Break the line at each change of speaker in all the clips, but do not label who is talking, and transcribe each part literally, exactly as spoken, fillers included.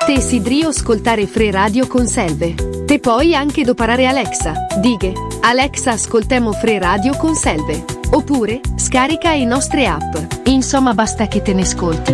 Te sidrio ascoltare Free Radio con Selve. Te puoi anche doparare Alexa. Dighe, Alexa ascoltemo Free Radio con Selve. Oppure, scarica i nostre app. Insomma, basta che te ne ascolti.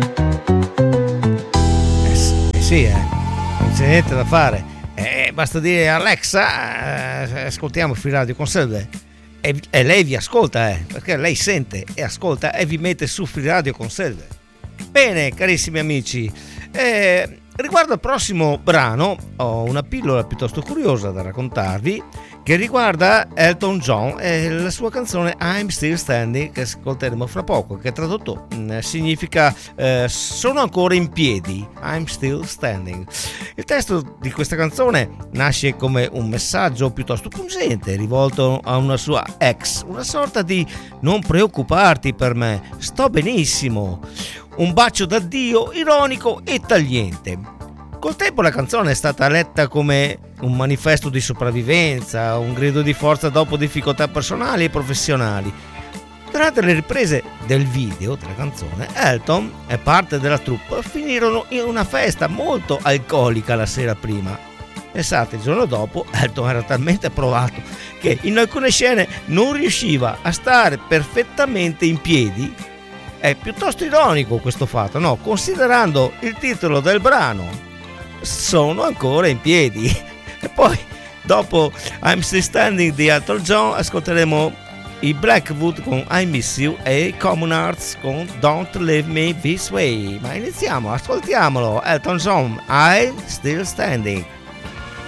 Eh sì, eh. Non c'è niente da fare. Eh, basta dire Alexa, eh, ascoltiamo Free Radio con Selve. E, e lei vi ascolta, eh, perché lei sente e ascolta e vi mette su Free Radio con Selve. Bene, carissimi amici, eh, riguardo al prossimo brano ho una pillola piuttosto curiosa da raccontarvi, che riguarda Elton John e la sua canzone I'm Still Standing, che ascolteremo fra poco, che tradotto mh, significa eh, sono ancora in piedi, I'm Still Standing. Il testo di questa canzone nasce come un messaggio piuttosto pungente rivolto a una sua ex, una sorta di non preoccuparti per me, sto benissimo, un bacio d'addio ironico e tagliente. Col tempo la canzone è stata letta come un manifesto di sopravvivenza, un grido di forza dopo difficoltà personali e professionali. Durante le riprese del video della canzone, Elton e parte della troupe finirono in una festa molto alcolica la sera prima. Pensate, il giorno dopo Elton era talmente provato che in alcune scene non riusciva a stare perfettamente in piedi. È piuttosto ironico questo fatto, no? Considerando il titolo del brano, sono ancora in piedi. E poi dopo I'm Still Standing di Elton John ascolteremo i Blackwood con I Miss You e Common Arts con Don't Leave Me This Way. Ma iniziamo, ascoltiamolo. Elton John, I'm Still Standing.